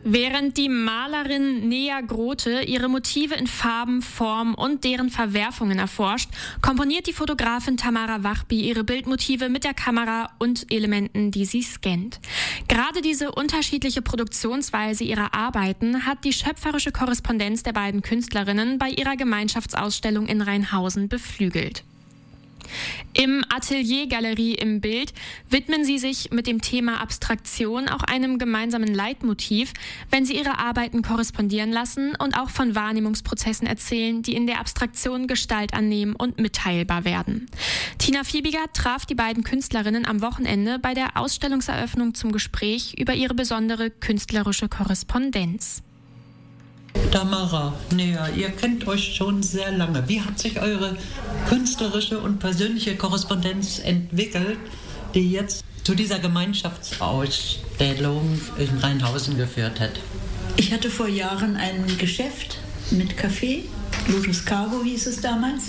Während die Malerin Nea Grote ihre Motive in Farben, Form und deren Verwerfungen erforscht, komponiert die Fotografin Tamara Wachby ihre Bildmotive mit der Kamera und Elementen, die sie scannt. Gerade diese unterschiedliche Produktionsweise ihrer Arbeiten hat die schöpferische Korrespondenz der beiden Künstlerinnen bei ihrer Gemeinschaftsausstellung in Rheinhausen beflügelt. Im Atelier Galerie im Bild widmen sie sich mit dem Thema Abstraktion auch einem gemeinsamen Leitmotiv, wenn sie ihre Arbeiten korrespondieren lassen und auch von Wahrnehmungsprozessen erzählen, die in der Abstraktion Gestalt annehmen und mitteilbar werden. Tina Fiebiger traf die beiden Künstlerinnen am Wochenende bei der Ausstellungseröffnung zum Gespräch über ihre besondere künstlerische Korrespondenz. Tamara, Nea, ihr kennt euch schon sehr lange. Wie hat sich eure künstlerische und persönliche Korrespondenz entwickelt, die jetzt zu dieser Gemeinschaftsausstellung in Rheinhausen geführt hat? Ich hatte vor Jahren ein Geschäft mit Café, Lotus Cargo hieß es damals.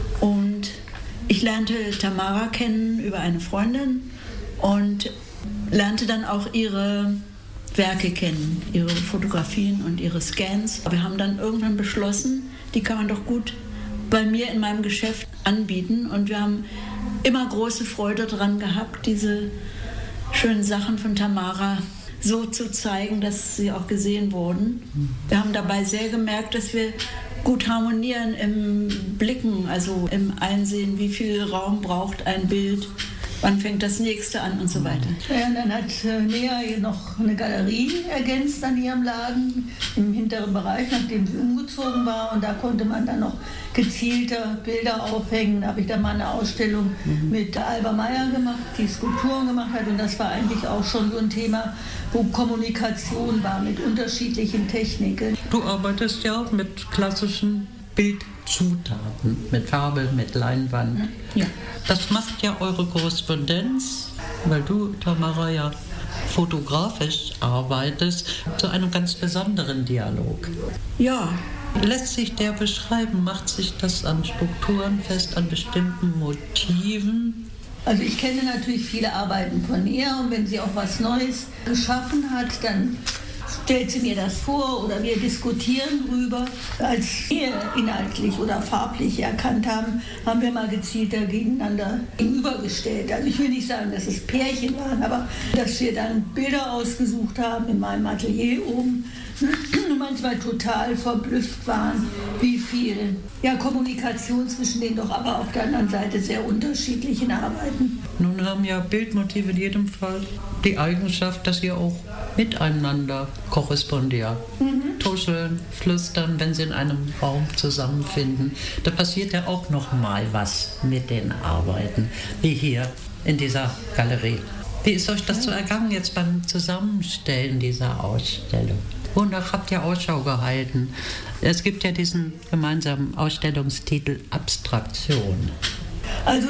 Und ich lernte Tamara kennen über eine Freundin und lernte dann auch ihre Werke kennen, ihre Fotografien und ihre Scans. Wir haben dann irgendwann beschlossen, die kann man doch gut bei mir in meinem Geschäft anbieten. Und wir haben immer große Freude daran gehabt, diese schönen Sachen von Tamara so zu zeigen, dass sie auch gesehen wurden. Wir haben dabei sehr gemerkt, dass wir gut harmonieren im Blicken, also im Einsehen, wie viel Raum braucht ein Bild, wann fängt das nächste an und so weiter. Ja, und dann hat Nea noch eine Galerie ergänzt an ihrem Laden im hinteren Bereich, nachdem sie umgezogen war. Und da konnte man dann noch gezielter Bilder aufhängen. Da habe ich dann mal eine Ausstellung mit Alba Meyer gemacht, die Skulpturen gemacht hat. Und das war eigentlich auch schon so ein Thema, wo Kommunikation war mit unterschiedlichen Techniken. Du arbeitest ja auch mit klassischen Bildzutaten, mit Farbe, mit Leinwand. Ja. Das macht ja eure Korrespondenz, weil du, Tamara, ja fotografisch arbeitest, zu einem ganz besonderen Dialog. Ja. Lässt sich der beschreiben? Macht sich das an Strukturen fest, an bestimmten Motiven? Also ich kenne natürlich viele Arbeiten von ihr und wenn sie auch was Neues geschaffen hat, dann stellt sie mir das vor oder wir diskutieren drüber. Als wir inhaltlich oder farblich erkannt haben, haben wir mal gezielter gegeneinander gegenübergestellt. Also ich will nicht sagen, dass es Pärchen waren, aber dass wir dann Bilder ausgesucht haben in meinem Atelier oben und manchmal total verblüfft waren, wie viel Kommunikation zwischen denen doch aber auf der anderen Seite sehr unterschiedlichen Arbeiten. Nun haben ja Bildmotive in jedem Fall die Eigenschaft, dass ihr auch miteinander korrespondiert. Tuscheln, flüstern, wenn sie in einem Raum zusammenfinden. Da passiert ja auch noch mal was mit den Arbeiten, wie hier in dieser Galerie. Wie ist euch das so ergangen jetzt beim Zusammenstellen dieser Ausstellung? Wonach habt ihr Ausschau gehalten? Es gibt ja diesen gemeinsamen Ausstellungstitel Abstraktion. Also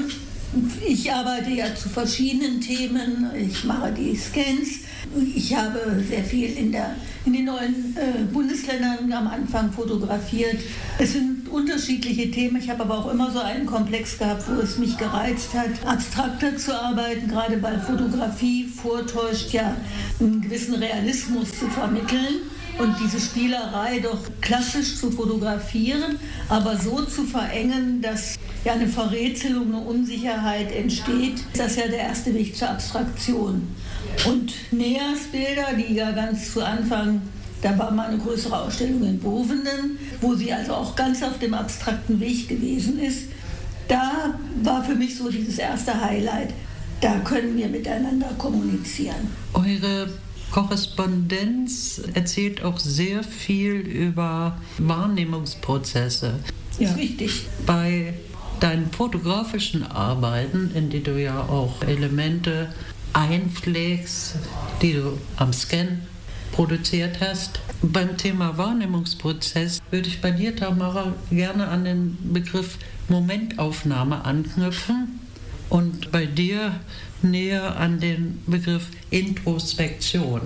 ich arbeite ja zu verschiedenen Themen. Ich mache die Scans. Ich habe sehr viel in den neuen Bundesländern am Anfang fotografiert. Es sind unterschiedliche Themen. Ich habe aber auch immer so einen Komplex gehabt, wo es mich gereizt hat, abstrakter zu arbeiten, gerade weil Fotografie vortäuscht, ja einen gewissen Realismus zu vermitteln. Und diese Spielerei doch klassisch zu fotografieren, aber so zu verengen, dass ja eine Verrätselung, eine Unsicherheit entsteht, ist das ja der erste Weg zur Abstraktion. Und Neas Bilder, die ja ganz zu Anfang, da war mal eine größere Ausstellung in Bovenden, wo sie also auch ganz auf dem abstrakten Weg gewesen ist, da war für mich so dieses erste Highlight, da können wir miteinander kommunizieren. Eure Korrespondenz erzählt auch sehr viel über Wahrnehmungsprozesse. Ja. Das ist wichtig. Bei deinen fotografischen Arbeiten, in die du ja auch Elemente einpflegst, die du am Scan produziert hast. Beim Thema Wahrnehmungsprozess würde ich bei dir, Tamara, gerne an den Begriff Momentaufnahme anknüpfen und bei dir näher an den Begriff Introspektion.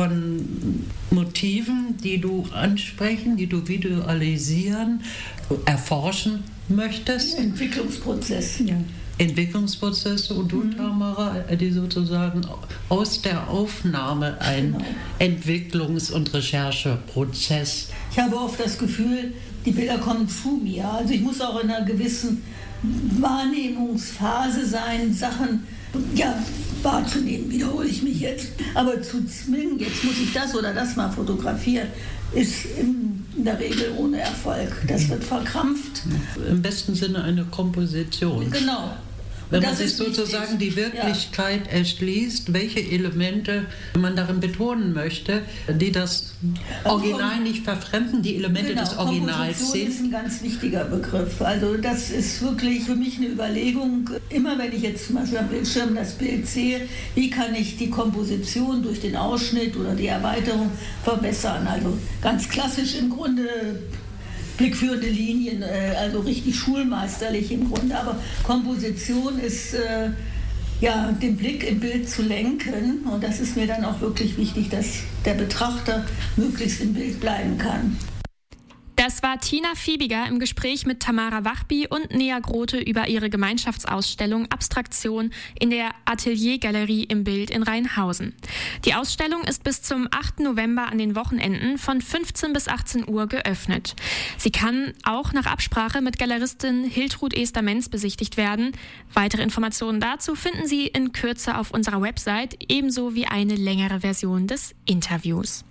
Von Motiven, die du ansprechen, die du visualisieren, erforschen möchtest. Entwicklungsprozess. Ja. Entwicklungsprozesse und du, Tamara, die sozusagen aus der Aufnahme ein Entwicklungs- und Rechercheprozess. Ich habe oft das Gefühl, die Bilder kommen zu mir. Also ich muss auch in einer gewissen Wahrnehmungsphase sein, Sachen wahrzunehmen, wiederhole ich mich jetzt. Aber zu zwingen, jetzt muss ich das oder das mal fotografieren, ist in der Regel ohne Erfolg. Das wird verkrampft. Im besten Sinne eine Komposition. Genau. Wenn man sich sozusagen die Wirklichkeit erschließt, welche Elemente man darin betonen möchte, die das Original nicht verfremden, die Elemente des Originals sind. Komposition ist ein ganz wichtiger Begriff. Also das ist wirklich für mich eine Überlegung. Immer wenn ich jetzt zum Beispiel am Bildschirm das Bild sehe, wie kann ich die Komposition durch den Ausschnitt oder die Erweiterung verbessern? Also ganz klassisch im Grunde blickführende Linien, also richtig schulmeisterlich im Grunde. Aber Komposition ist den Blick im Bild zu lenken. Und das ist mir dann auch wirklich wichtig, dass der Betrachter möglichst im Bild bleiben kann. Das war Tina Fiebiger im Gespräch mit Tamara Wachby und Nea Grote über ihre Gemeinschaftsausstellung Abstraktion in der Ateliergalerie im Bild in Rheinhausen. Die Ausstellung ist bis zum 8. November an den Wochenenden von 15 bis 18 Uhr geöffnet. Sie kann auch nach Absprache mit Galeristin Hiltrud Ester-Menz besichtigt werden. Weitere Informationen dazu finden Sie in Kürze auf unserer Website, ebenso wie eine längere Version des Interviews.